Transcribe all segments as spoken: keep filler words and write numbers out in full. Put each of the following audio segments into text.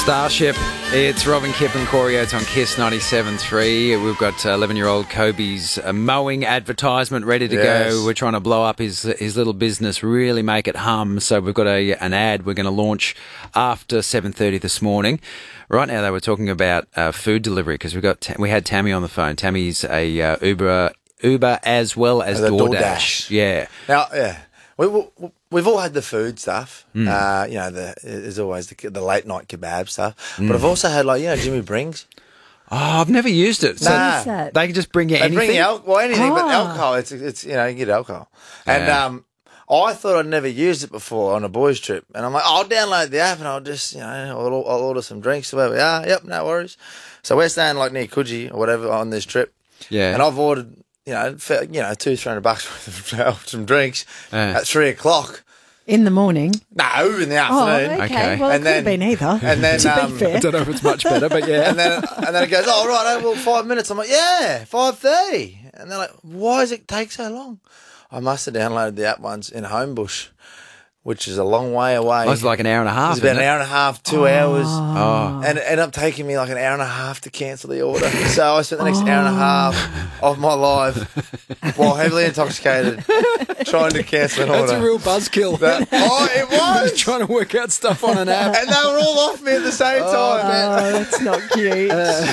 Starship. It's Robin Kipp and Corey Oates on Kiss ninety-seven point three. We've got eleven-year-old Kobe's uh, mowing advertisement ready to Yes. go. We're trying to blow up his his little business, really make it hum. So we've got a an ad we're going to launch after seven thirty this morning. Right now, they were talking about uh, food delivery because we got we had Tammy on the phone. Tammy's a uh, Uber Uber as well as As a DoorDash. DoorDash. Yeah. Now, yeah, we, we, we've all had the food stuff. Mm. Uh, you know, the, there's always the, the late night kebab stuff. Mm. But I've also had, like, you know, Jimmy Brings. Oh, I've never used it. So Nah. What is that? they can just bring you They anything. bring you al- well, anything but Ah. alcohol. It's, it's you know, you get alcohol. And Yeah. um, I thought I'd never used it before on a boys' trip. And I'm like, I'll download the app and I'll just, you know, I'll, I'll order some drinks or whatever. Yeah, yep, no worries. So we're staying, like, near Coogee or whatever on this trip. Yeah. And I've ordered, you know, for, you know, two, three hundred bucks worth of some drinks Yeah. at three o'clock. In the morning. No, in the Oh, afternoon. okay. Okay. Well, it And could have then- been either. And then, to um, be fair. I don't know if it's much better, but yeah. and then, and then it goes, oh, right, oh, well, five minutes. I'm like, yeah, five thirty. And they're like, why does it take so long? I must have downloaded the app once in Homebush, which is a long way away. Oh, it's like an hour and a half. It's about isn't an it? hour and a half, two hours. Oh. And it ended up taking me like an hour and a half to cancel the order. So I spent the next hour and a half of my life while heavily intoxicated trying to cancel an order. That's a real buzzkill. That- oh, it was! Trying to work out stuff on an app. And they were all off me at the same time. Oh, that's not cute.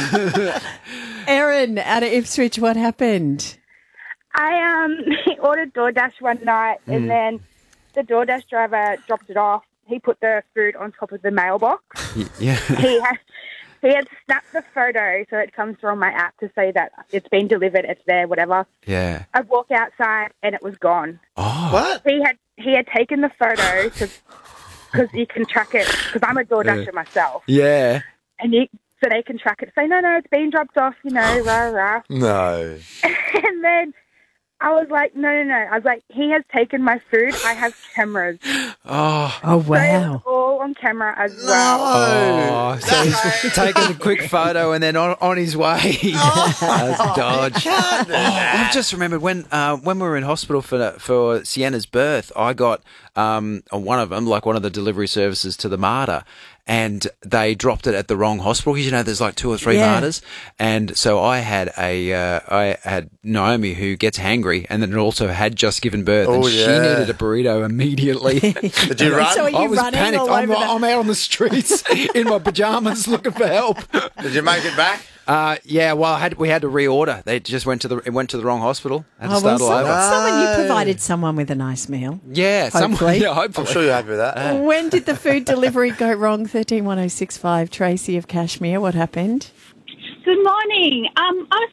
Erin, out of Ipswich, what happened? I um ordered DoorDash one night, and then the DoorDash driver dropped it off. He put the food on top of the mailbox. Yeah. He had he had snapped the photo, so it comes through on my app to say that it's been delivered, it's there, whatever. Yeah. I walk outside, and it was gone. Oh. What? He had he had taken the photo because you can track it. Because I'm a DoorDasher myself, Yeah. and you so they can track it. Say no, no, it's been dropped off. You know, rah rah. No. And then I was like, no, no, no. I was like, he has taken my food. I have cameras. Oh. Oh, So it was wow. all on camera as well. Oh, so he's taking a quick photo and then on, on his way. That's dodge. Oh, I've just remembered when uh, when we were in hospital for for Sienna's birth, I got um, on one of them, like one of the delivery services to the Mater, and they dropped it at the wrong hospital because you know there's like two or three Yeah. Maters, and so I had a uh, I had Naomi who gets hangry, and then also had just given birth, and Oh, she yeah. needed a burrito immediately. Did you run? So are you I was running panicked. all I'm, over the- I'm out on the streets in my pajamas looking for help. Did you make it back? Uh, yeah, well, I had, we had to reorder. They just went to the it went to the wrong hospital. Had to Oh, well, start all some- over. someone, you No. provided someone with a nice meal. Yeah, someone, Hopefully. yeah, I'm hopefully. sure you're happy with that. When did the food delivery go wrong? thirteen one oh six five, Tracy of Cashmere, what happened? Good morning. Um, I was